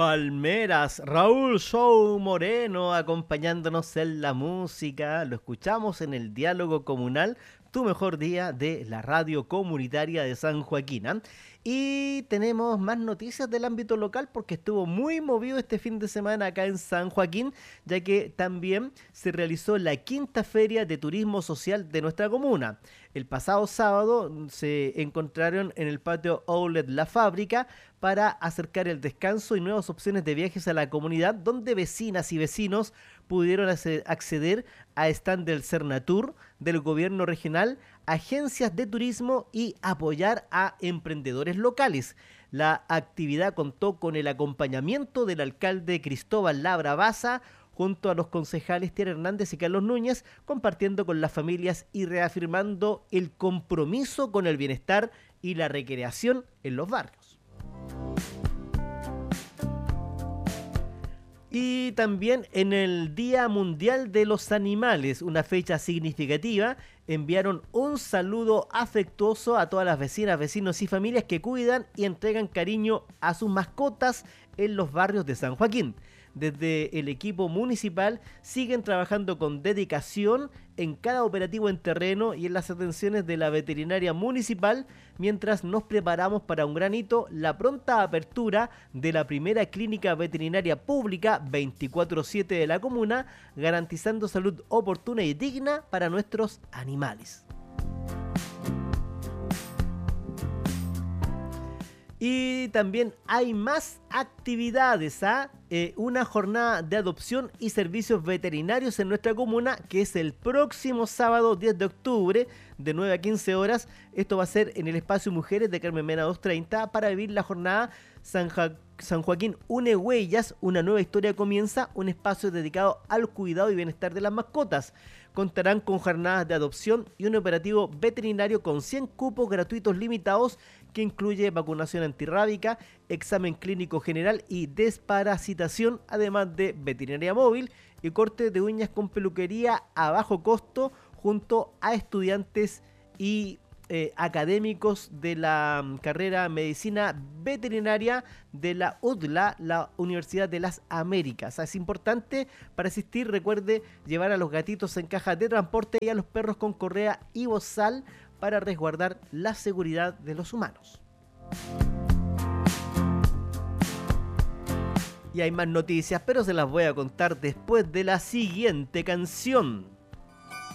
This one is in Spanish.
Palmeras, Raúl Show Moreno acompañándonos en la música. Lo escuchamos en el diálogo comunal, tu mejor día de la radio comunitaria de San Joaquín. ¿Ah? Y tenemos más noticias del ámbito local porque estuvo muy movido este fin de semana acá en San Joaquín, ya que también se realizó la quinta feria de turismo social de nuestra comuna. El pasado sábado se encontraron en el patio Outlet La Fábrica para acercar el descanso y nuevas opciones de viajes a la comunidad, donde vecinas y vecinos pudieron acceder a stand del Cernatur, del gobierno regional, agencias de turismo y apoyar a emprendedores locales. La actividad contó con el acompañamiento del alcalde Cristóbal Labra Baza, junto a los concejales Tiara Hernández y Carlos Núñez, compartiendo con las familias y reafirmando el compromiso con el bienestar y la recreación en los barrios. Y también en el Día Mundial de los Animales, una fecha significativa, enviaron un saludo afectuoso a todas las vecinas, vecinos y familias que cuidan y entregan cariño a sus mascotas en los barrios de San Joaquín. Desde el equipo municipal siguen trabajando con dedicación en cada operativo en terreno y en las atenciones de la veterinaria municipal, mientras nos preparamos para un gran hito, la pronta apertura de la primera clínica veterinaria pública 24/7 de la comuna, garantizando salud oportuna y digna para nuestros animales. Y también hay más actividades, una jornada de adopción y servicios veterinarios en nuestra comuna, que es el próximo sábado 10 de octubre, de 9 a 15 horas. Esto va a ser en el espacio Mujeres de Carmen Mena 230 para vivir la jornada San Joaquín Une Huellas, una nueva historia comienza, un espacio dedicado al cuidado y bienestar de las mascotas. Contarán con jornadas de adopción y un operativo veterinario con 100 cupos gratuitos limitados que incluye vacunación antirrábica, examen clínico general y desparasitación, además de veterinaria móvil y corte de uñas con peluquería a bajo costo junto a estudiantes y académicos de la carrera Medicina Veterinaria de la UDLA, la Universidad de las Américas. Es importante para asistir, recuerde llevar a los gatitos en cajas de transporte y a los perros con correa y bozal para resguardar la seguridad de los humanos. Y hay más noticias, pero se las voy a contar después de la siguiente canción.